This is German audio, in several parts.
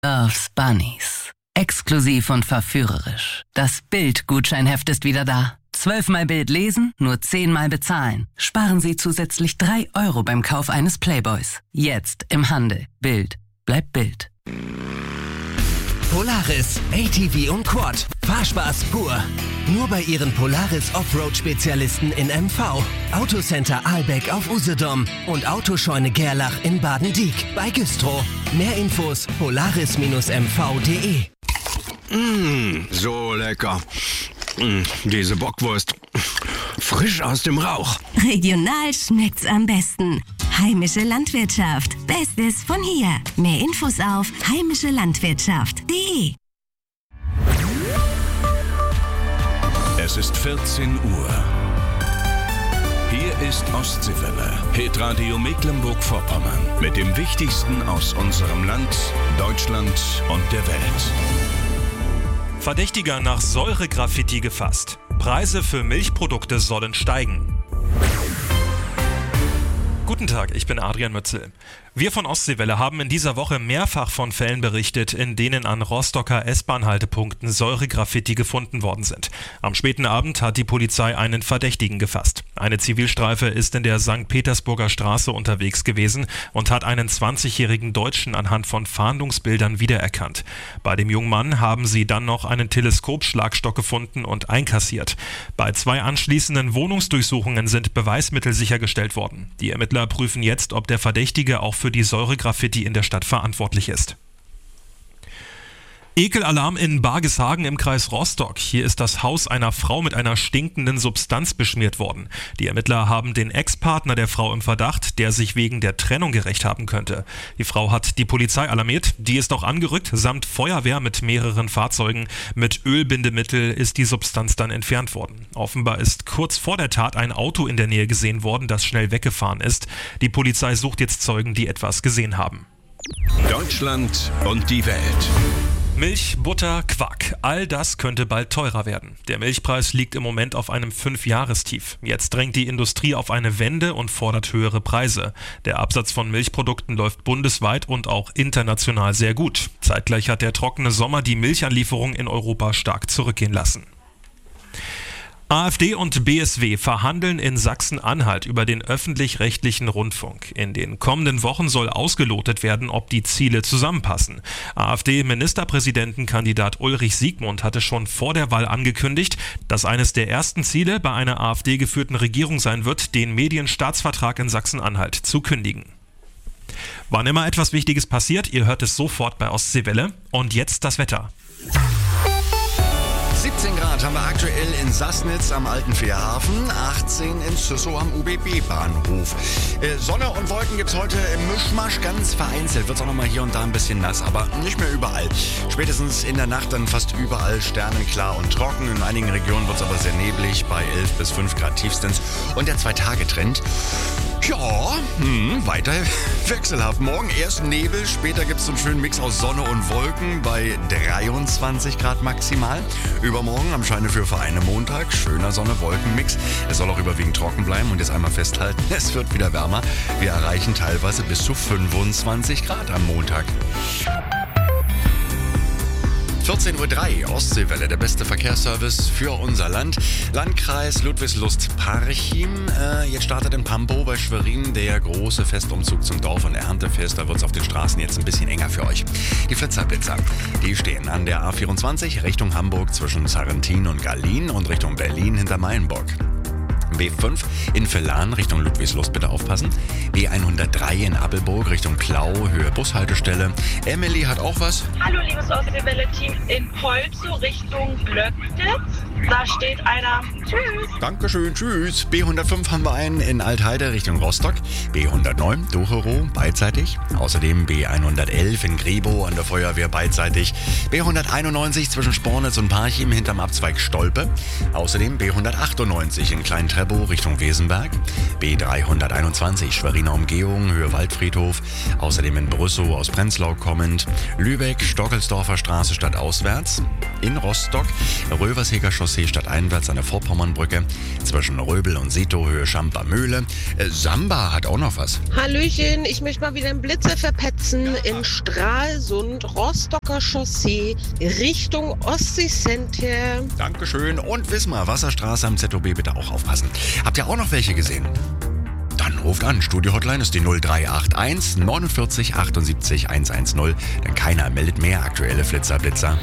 Loves Bunnies. Exklusiv und verführerisch. Das Bild-Gutscheinheft ist wieder da. 12-mal Bild lesen, nur 10-mal bezahlen. Sparen Sie zusätzlich 3 € beim Kauf eines Playboys. Jetzt im Handel. Bild bleibt Bild. Polaris, ATV und Quad. Fahrspaß pur. Nur bei Ihren Polaris Offroad-Spezialisten in MV. Autocenter Ahlbeck auf Usedom und Autoscheune Gerlach in Baden-Dieck bei Güstrow. Mehr Infos polaris-mv.de. So lecker. Diese Bockwurst. Frisch aus dem Rauch. Regional schmeckt's am besten. Heimische Landwirtschaft. Bestes von hier. Mehr Infos auf heimischelandwirtschaft.de. Es ist 14 Uhr. Hier ist Ostseewelle, Hitradio Mecklenburg-Vorpommern. Mit dem Wichtigsten aus unserem Land, Deutschland und der Welt. Verdächtiger nach Säuregraffiti gefasst. Preise für Milchprodukte sollen steigen. Guten Tag, ich bin Adrian Mützel. Wir von Ostseewelle haben in dieser Woche mehrfach von Fällen berichtet, in denen an Rostocker S-Bahn-Haltepunkten Säuregraffiti gefunden worden sind. Am späten Abend hat die Polizei einen Verdächtigen gefasst. Eine Zivilstreife ist in der St. Petersburger Straße unterwegs gewesen und hat einen 20-jährigen Deutschen anhand von Fahndungsbildern wiedererkannt. Bei dem jungen Mann haben sie dann noch einen Teleskopschlagstock gefunden und einkassiert. Bei 2 anschließenden Wohnungsdurchsuchungen sind Beweismittel sichergestellt worden. Die Ermittler prüfen jetzt, ob der Verdächtige auch für die Säuregraffiti in der Stadt verantwortlich ist. Ekelalarm in Bargeshagen im Kreis Rostock. Hier ist das Haus einer Frau mit einer stinkenden Substanz beschmiert worden. Die Ermittler haben den Ex-Partner der Frau im Verdacht, der sich wegen der Trennung gerächt haben könnte. Die Frau hat die Polizei alarmiert, die ist auch angerückt, samt Feuerwehr mit mehreren Fahrzeugen. Mit Ölbindemittel ist die Substanz dann entfernt worden. Offenbar ist kurz vor der Tat ein Auto in der Nähe gesehen worden, das schnell weggefahren ist. Die Polizei sucht jetzt Zeugen, die etwas gesehen haben. Deutschland und die Welt. Milch, Butter, Quark, all das könnte bald teurer werden. Der Milchpreis liegt im Moment auf einem 5-Jahrestief. Jetzt drängt die Industrie auf eine Wende und fordert höhere Preise. Der Absatz von Milchprodukten läuft bundesweit und auch international sehr gut. Zeitgleich hat der trockene Sommer die Milchanlieferung in Europa stark zurückgehen lassen. AfD und BSW verhandeln in Sachsen-Anhalt über den öffentlich-rechtlichen Rundfunk. In den kommenden Wochen soll ausgelotet werden, ob die Ziele zusammenpassen. AfD-Ministerpräsidentenkandidat Ulrich Siegmund hatte schon vor der Wahl angekündigt, dass eines der ersten Ziele bei einer AfD-geführten Regierung sein wird, den Medienstaatsvertrag in Sachsen-Anhalt zu kündigen. Wann immer etwas Wichtiges passiert, ihr hört es sofort bei Ostseewelle. Und jetzt das Wetter. 17 Grad haben wir aktuell in Sassnitz am Alten Fährhafen, 18 in Züssow am UBB-Bahnhof. Sonne und Wolken gibt's heute im Mischmasch, ganz vereinzelt. Wird's auch nochmal hier und da ein bisschen nass, aber nicht mehr überall. Spätestens in der Nacht dann fast überall sternenklar und trocken. In einigen Regionen wird's aber sehr neblig, bei 11 bis 5 Grad tiefstens. Und der 2-Tage-Trend, ja, weiter wechselhaft. Morgen erst Nebel, später gibt's so einen schönen Mix aus Sonne und Wolken bei 23 Grad maximal. Übermorgen am Scheine für einen Montag, schöner Sonne-Wolken-Mix. Es soll auch überwiegend trocken bleiben und jetzt einmal festhalten, es wird wieder wärmer. Wir erreichen teilweise bis zu 25 Grad am Montag. 14.03 Uhr, Ostseewelle, der beste Verkehrsservice für unser Land. Landkreis Ludwigslust-Parchim. Jetzt startet in Pampow bei Schwerin der große Festumzug zum Dorf- und Erntefest. Da wird es auf den Straßen jetzt ein bisschen enger für euch. Die Flitzerblitzer, die stehen an der A24 Richtung Hamburg zwischen Sarrentin und Gallien und Richtung Berlin hinter Meilenburg. B5 in Villan Richtung Ludwigslust bitte aufpassen. B103 in Appelburg Richtung Klau, Höhe Bushaltestelle. Emily hat auch was. Hallo liebes Ostseewelle-Team, in Polzow Richtung Glöcknitz. Da steht einer. Tschüss. Dankeschön, tschüss. B105 haben wir einen in Altheide Richtung Rostock. B109 Docherow beidseitig. Außerdem B111 in Grebo an der Feuerwehr beidseitig. B191 zwischen Spornitz und Parchim hinterm Abzweig Stolpe. Außerdem B198 in Klein-Treppow Richtung Wesenberg. B321 Schweriner Umgehung, Höhe Waldfriedhof. Außerdem in Brüssow aus Prenzlau kommend. Lübeck, Stockelsdorfer Straße stadtauswärts. In Rostock, Röversheger Chaussee Chaussee stadteinwärts an der Vorpommernbrücke. Zwischen Röbel und Sito Höhe Schamper-Mühle. Samba hat auch noch was. Hallöchen, ich möchte mal wieder einen Blitzer verpetzen in Stralsund, Rostocker Chaussee, Richtung Ostseecenter. Dankeschön. Und Wismar, Wasserstraße am ZOB, bitte auch aufpassen. Habt ihr auch noch welche gesehen? Dann ruft an. Studio-Hotline ist die 0381 49 78 110. Denn keiner meldet mehr aktuelle Blitzer.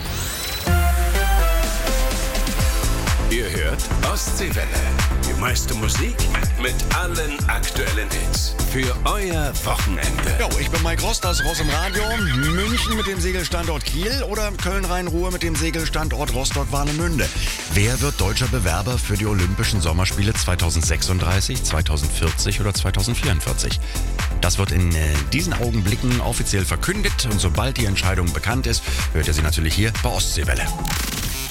Ihr hört Ostseewelle. Die meiste Musik mit allen aktuellen Hits. Für euer Wochenende. Jo, ich bin Mike Rost, das Ross im Radio. München mit dem Segelstandort Kiel oder Köln-Rhein-Ruhr mit dem Segelstandort Rostock-Warnemünde. Wer wird deutscher Bewerber für die Olympischen Sommerspiele 2036, 2040 oder 2044? Das wird in diesen Augenblicken offiziell verkündet und sobald die Entscheidung bekannt ist, hört ihr sie natürlich hier bei Ostseewelle.